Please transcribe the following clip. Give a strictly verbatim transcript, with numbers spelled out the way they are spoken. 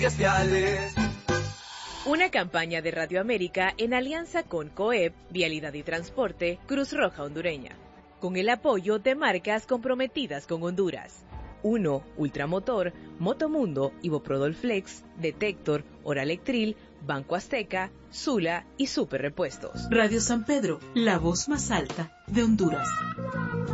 Una campaña de Radio América en alianza con COEP, Vialidad y Transporte, Cruz Roja Hondureña, con el apoyo de marcas comprometidas con Honduras. uno. Ultramotor, Motomundo, Iboprodol Flex, Detector, Oralectril, Banco Azteca, Sula y Super Repuestos. Radio San Pedro, la voz más alta de Honduras.